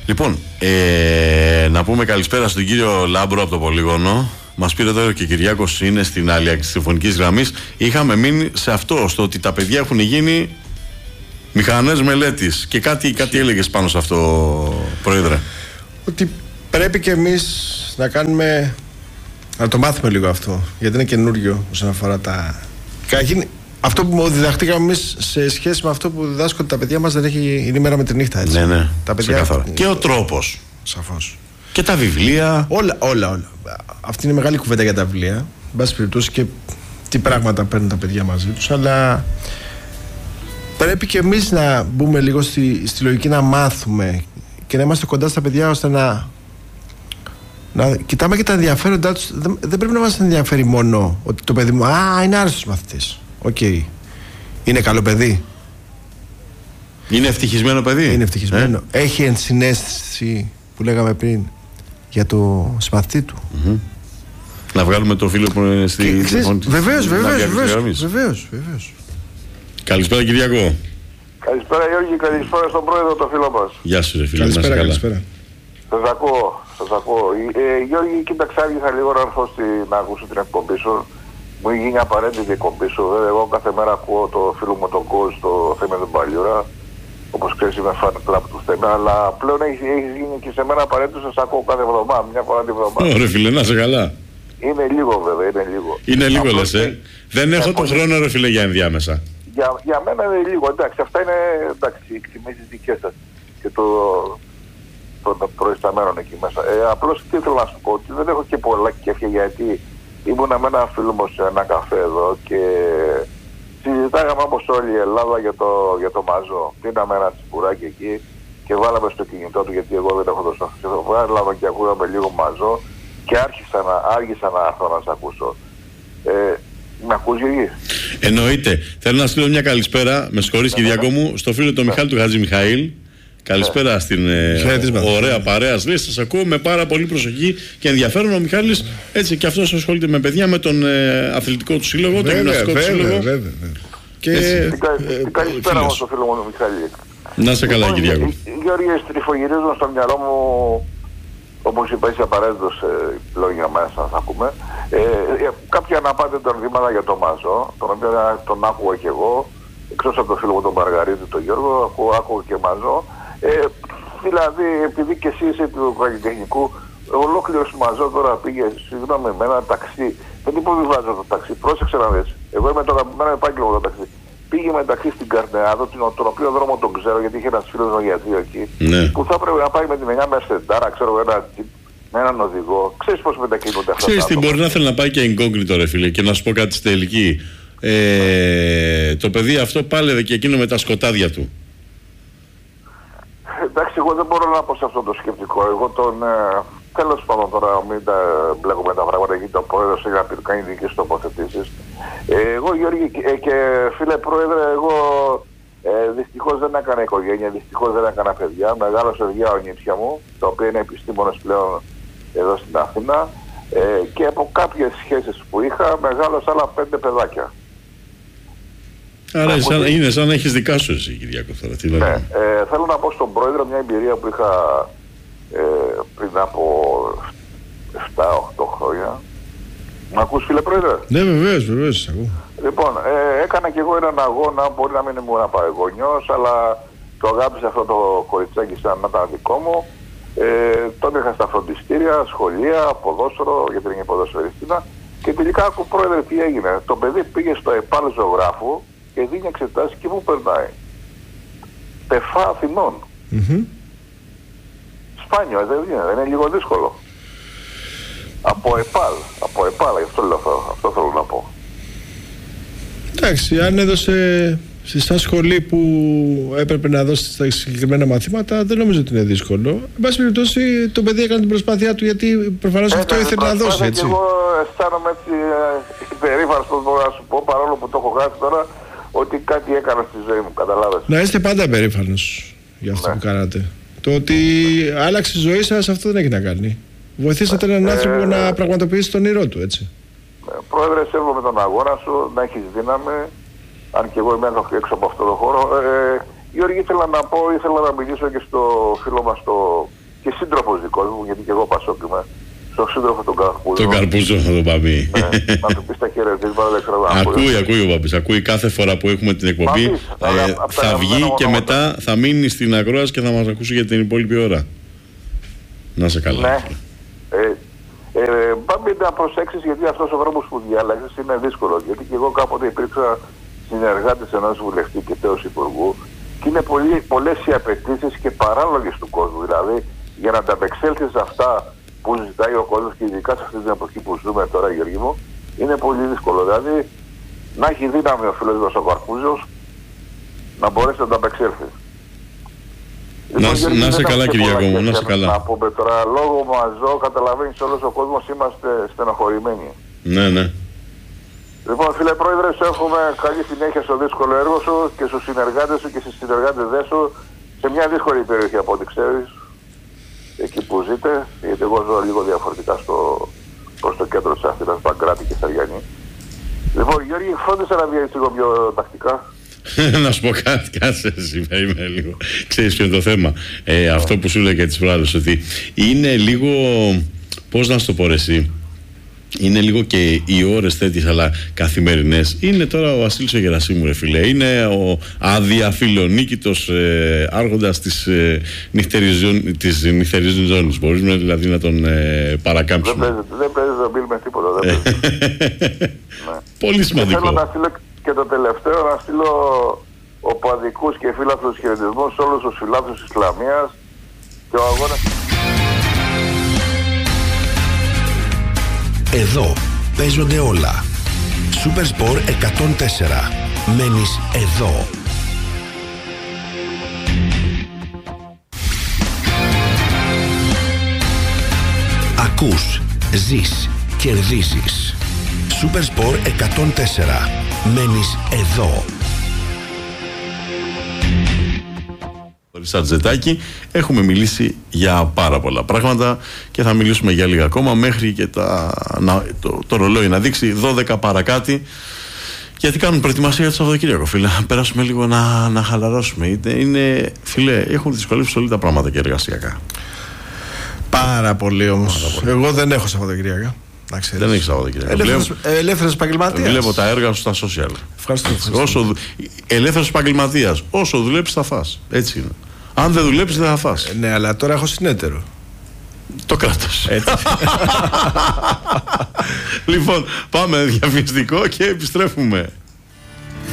Λοιπόν, να πούμε καλησπέρα στον κύριο Λάμπρο από το Πολύγωνο. Μας πήρε τώρα και ο Κυριάκος είναι στην άλλη άκρη της τηλεφωνικής γραμμής. Είχαμε μείνει σε αυτό, στο ότι τα παιδιά έχουν γίνει μηχανές μελέτης. Και κάτι έλεγες πάνω σε αυτό, Πρόεδρε. Ότι πρέπει και εμείς να κάνουμε, να το μάθουμε λίγο αυτό, γιατί είναι καινούριο όσον αφορά τα... Αυτό που διδαχτήκαμε εμείς σε σχέση με αυτό που διδάσκονται τα παιδιά μας δεν έχει, είναι μέρα με τη νύχτα, έτσι. Ναι, τα παιδιά, και ο τρόπος. Σαφώς. Και τα βιβλία. Όλα. Αυτή είναι μεγάλη κουβέντα για τα βιβλία. Εν πάση περιπτώσει και τι πράγματα παίρνουν τα παιδιά μαζί τους. Αλλά πρέπει και εμείς να μπούμε λίγο στη λογική να μάθουμε και να είμαστε κοντά στα παιδιά ώστε να κοιτάμε και τα ενδιαφέροντά τους. Δεν πρέπει να μας ενδιαφέρει μόνο ότι το παιδί μου είναι άρρωστος μαθητής. Οκ. Είναι καλό παιδί. Είναι ευτυχισμένο παιδί. Είναι ευτυχισμένο. Έχει ενσυναίσθηση που λέγαμε πριν για το συμμαθητή του. Να βγάλουμε το φίλο που είναι στη Βεβαίως. Καλησπέρα, Κυριακό. Καλησπέρα, Γιώργη, καλησπέρα στον πρόεδρο, το φίλο μας. Γεια σου, ρε φίλε. Καλησπέρα. Σας ακούω. Γιώργη, κοίταξε, άργησα λίγο να έρθω να ακούσω την εκπομπή σου. Μου έχει γίνει απαραίτητη η εκπομπή σου. Εγώ κάθε μέρα ακούω το φίλο μου τον Κόζ, το θέμα του Παλιούρα. Όπως ξέρεις, είμαι fan club του θέμα, αλλά πλέον έχεις γίνει και σε μένα απαραίτητο, σας ακούω κάθε εβδομάδα, μια φορά την εβδομάδα. Ωραία, φίλε, να είσαι καλά. Είναι λίγο, βέβαια, είναι λίγο. Είναι λίγο, λες, Δεν έχω τον χρόνο, ρε φίλε, για ενδιάμεσα. Για μένα είναι λίγο, εντάξει, αυτά είναι οι εκτιμήσεις δικές σας και των προϊσταμένων εκεί μέσα. Απλώς τι ήθελα να σου πω, ότι δεν έχω και πολλά κέφια, γιατί ήμουνα με ένα φίλο μου σε ένα καφέ εδώ και συζητάγαμε όπως όλη η Ελλάδα για το μαζό. Πίναμε ένα τσιπουράκι εκεί και βάλαμε στο κινητό του, γιατί εγώ δεν έχω τόσο αξιό. Βάλαμε και ακούγαμε λίγο μαζό και άργησα να έρθω να σε ακούσω. Με ακούς, Γιώργη? Εννοείται. Θέλω να στείλω μια καλησπέρα, με συγχωρείς, Κυριακό μου, στο φίλο του Μιχάλη του Χατζη Μιχαήλ. Καλησπέρα στην ωραία παρέα. Σας ακούω με πάρα πολύ προσοχή και ενδιαφέρον. Ο Μιχάλης, έτσι και αυτός ασχολείται με παιδιά, με τον αθλητικό του σύλλογο, τον γυμναστικό του σύλλογο. Καλησπέρα μου στο φίλο μου Μιχάλη. Να είσαι καλά, Κυριακό. Γιώργη, στριφογυρίζουν στο μυαλό μου, όπως είπα, είσαι απαραίτητος λόγια μέσα να ακούμε. Κάποια αναπάντητα ενδύματα για το μαζό, τον οποίο τον άκουγα και εγώ, εκτός από το φίλο μου τον Μαργαρίτη, τον Γιώργο, άκουγα και μαζό. Δηλαδή, επειδή και εσύ είσαι του καλλιτεχνικού, ολόκληρος μαζό τώρα πήγε, συγγνώμη, με ένα ταξί. Δεν υποβιβάζω το ταξί, πρόσεξε να δεις. Εγώ είμαι το αγαπημένο επάγγελμα το ταξί. Πήγε με ταξί στην Καρνεάδο, τον οποίο δρόμο τον ξέρω, γιατί είχε ένας φίλος μου για δύο εκεί, που θα έπρεπε να πάει με τη μια Μερσεντάρα, ξέρω, με έναν οδηγό. Ξέρεις πώς μετακινούνται αυτά? Ξέρεις τι, μπορεί να θέλει να πάει και incognito, ρε φίλε, και να σου πω κάτι στη τελική. Το παιδί αυτό πάλευε και εκείνο με τα σκοτάδια του. Εντάξει, εγώ δεν μπορώ να πω σε αυτό το σκεπτικό. Εγώ τέλος πάντων τώρα, μην τα μπλέκουμε τα πράγματα, γιατί το πρόεδρος έχει κάνει δικές τοποθετήσεις. Εγώ, Γιώργη, και φίλε πρόεδρε, εγώ δυστυχώς δεν έκανα οικογένεια, δυστυχώς δεν έκανα παιδιά. Μεγάλωσε δυο νύψια μου, τα οποία είναι επιστήμονες πλέον εδώ στην Αθήνα, και από κάποιες σχέσεις που είχα μεγάλωσα άλλα 5 παιδάκια. Άρα είναι σαν να έχεις δικά σου εσύ, Κυριακό, τώρα. Ναι, θέλω να πω στον πρόεδρο μια εμπειρία που είχα πριν από 7-8 χρόνια. Μ' ακούς, φίλε πρόεδρε? Ναι, βεβαίως. Λοιπόν, έκανα κι εγώ έναν αγώνα, μπορεί να μην ήμουν απαγωνιός, αλλά το αγάπησα αυτό το κοριτσάκι σαν να ήταν δικό μου. Τον είχα στα φροντιστήρια, σχολεία, ποδόσφαιρο, γιατί είναι ποδοσφαιριστήνα. Και τελικά, άκου πρόεδρε, τι έγινε. Το παιδί πήγε στο ΕΠΑΛ ζωγράφου και δίνει εξετάσεις και πού περνάει? ΤΕΦΑ Αθηνών. Σπάνιο, δεν είναι λίγο δύσκολο. Από ΕΠΑΛ, αυτό θέλω να πω. Εντάξει, αν έδωσε στα σχολή που έπρεπε να δώσει τα συγκεκριμένα μαθήματα, δεν νομίζω ότι είναι δύσκολο. Εν πάση περιπτώσει, το παιδί έκανε την προσπάθειά του, γιατί προφανώς αυτό ήθελε να δώσει, έτσι. Και εγώ αισθάνομαι έτσι υπερήφανος, μπορώ να σου πω, παρόλο που το έχω χάσει τώρα, ότι κάτι έκανα στη ζωή μου, καταλάβες. Να είστε πάντα υπερήφανος για αυτό που κάνατε. Το ότι άλλαξε η ζωή σας, αυτό δεν έχει να κάνει. Βοηθήσατε έναν άνθρωπο να πραγματοποιήσει τον όνειρό του, έτσι. Πρόεδρε, σέβομαι τον αγώνα σου, να έχεις δύναμη, αν και εγώ είμαι έξω από αυτό το χώρο, Γιώργη, ήθελα να μιλήσω και στο φίλο μας και σύντροφος δικός μου, γιατί και εγώ Πασόκ είμαι, στον σύντροφο τον Καρπούζο. Τον Καρπούζο θα τον πάμε. Να του πεις τα χαιρετίσματα, δεν ξέρω αν ακούει ο Παπής, ακούει κάθε φορά που έχουμε την εκπομπή. Θα βγει και μετά θα μείνει στην ακρόαση και θα μας ακούσει για την υπόλοιπη ώρα. Να σε καλά. Ναι. Πάμε να προσέξεις, γιατί αυτός ο δρόμος που διάλεξες είναι δύσκολος. Γιατί και εγώ κάποτε υπήρξα συνεργάτης ενός βουλευτή και τέος υπουργού και είναι πολλές οι απαιτήσεις και παράλογες του κόσμου. Δηλαδή, για να ανταπεξέλθεις σε αυτά που ζητάει ο κόσμος και ειδικά σε αυτή την εποχή που ζούμε τώρα, Γιώργη μου, είναι πολύ δύσκολο. Δηλαδή, να έχει δύναμη ο φίλος μας ο Καρπούζος να μπορέσει να ανταπεξέλθει. Να σε καλά, Κυριακό μου, να σε καλά. Να πούμε τώρα, λόγω μαζό, καταλαβαίνεις, όλος ο κόσμος είμαστε στενοχωρημένοι. Ναι, ναι. Λοιπόν, φίλε Πρόεδρε, σου εύχομαι καλή συνέχεια στο δύσκολο έργο σου και στους συνεργάτες σου και στις συνεργάτες σου σε μια δύσκολη περιοχή από ό,τι ξέρεις, εκεί που ζείτε, γιατί εγώ ζω λίγο διαφορετικά προς το κέντρο της Αθήνας, Παγκράτη και Σαριανή. Λοιπόν, Γιώργη, φρόντισε να βγαίνεις λίγο πιο τακτικά. Να σου πω κάτι, κάτσε εσύ, είμαι λίγο. Ξέρεις ποιο είναι το θέμα. Αυτό που σου έλεγα τις προάλλες, ότι είναι λίγο, πώς να σου το πω ρε εσύ, είναι λίγο και οι ώρες τέτοιες αλλά καθημερινές. Είναι τώρα ο Βασίλης ο Γερασίμου, ρε φίλε. Είναι ο αδιαφιλονίκητος άρχοντας της νυχτερινής ζώνης. Μπορούμε δηλαδή να τον παρακάμψουμε. Δεν παίζει το μπιλ με τίποτα. Πολύ σημαντικό. Θέλω να στείλω και το τελευταίο, να στείλω οπαδικούς και φίλαθλους χαιρετισμούς σε όλους τους φιλάθλους της Ισλαμίας και ο αγώνας. Εδώ παίζονται όλα. Super Sport 104. Μένεις εδώ. Ακούς, ζεις, κερδίζεις. Super Sport 104. Μένεις εδώ. Σατζετάκη, έχουμε μιλήσει για πάρα πολλά πράγματα και θα μιλήσουμε για λίγα ακόμα μέχρι και το ρολόι να δείξει 12 παρακάτι, γιατί κάνουν προετοιμασία για το Σαββατοκύριακο, φίλε. Περάσουμε λίγο να χαλαρώσουμε. Φίλε, έχουν δυσκολεύσει όλοι τα πράγματα και εργασιακά. Πάρα πολύ όμως. Εγώ δεν έχω Σαββατοκύριακα. Δεν έχει Σαββατοκύριακα. Ελεύθερος επαγγελματίας. Βλέπω τα έργα σου στα social. Ευχαριστώ. Ελεύθερος επαγγελματίας. Όσο δουλέψεις θα φας. Έτσι είναι. Αν δεν δουλέψεις δεν θα φας. Ναι, αλλά τώρα έχω συνέτερο. Το κράτος. Λοιπόν, πάμε διαφημιστικό και επιστρέφουμε.